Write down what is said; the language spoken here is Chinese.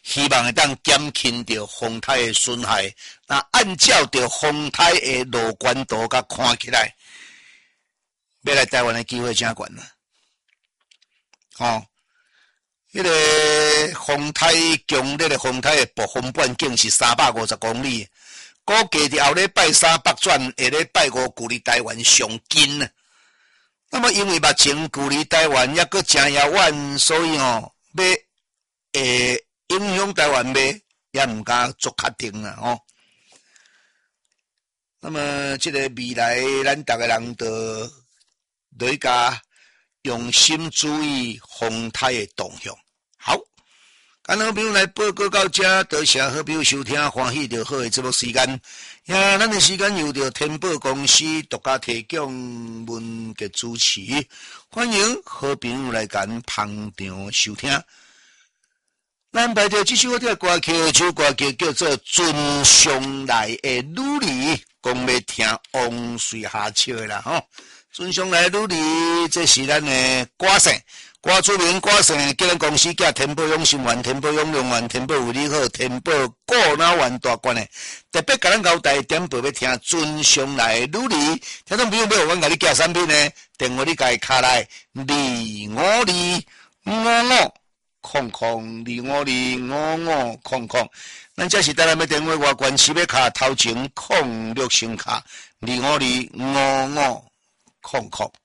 希望会当减轻着风台的损害。那按照着风台的路观度甲看起来，要来台湾的机会真悬啦。哦，迄个风台强烈的风台的暴风半径是350公里，估计伫后礼拜3北转，下礼拜5距离台湾上近啊。那么因为目前距离台湾抑阁真遥远，所以要影响台湾也毋敢做确定啦吼。那么这个未来咱逐个人都一家用心注意风台的动向。好，感恩朋友来报告到这，多谢好朋友收听，欢喜就好的节目时间。呀，咱的时间由着天宝公司独家提供文嘅主持，欢迎好朋友来跟捧场收听。咱排着这首好听的歌曲，这首歌曲叫做《尊上来的努力》，讲要听王水下唱的啦吼。尊上来的努力，这是咱的歌声。歌著名歌声，叫咱公司叫天宝永心丸、天宝永良丸、天宝为你好、天宝过脑丸大罐的，特别甲咱交代点报要听尊上来的努力。听众朋友要有阮甲你寄产品呢，电话你家卡来252-5500，252-5500。咱这是台南的电话，外关市要卡头前06先卡252-5500。